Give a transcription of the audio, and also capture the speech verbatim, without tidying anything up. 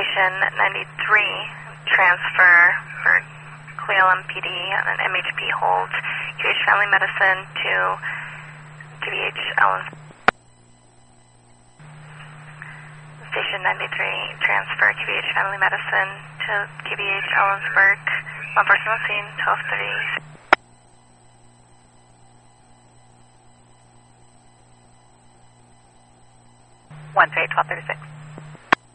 Station ninety-three, transfer for Cle Elum P D on an M H P hold, Q B H Family Medicine to Q B H Ellensburg. Station ninety-three, transfer Q B H Family Medicine to Q B H Ellensburg. One person on scene, twelve thirty. one three eight, twelve thirty-six.